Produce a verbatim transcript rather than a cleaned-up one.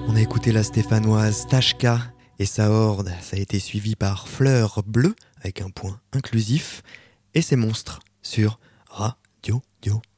On a écouté la stéphanoise Tashka et sa horde. Ça a été suivi par Fleur Bleue avec un point inclusif et ses monstres sur Radio Dio.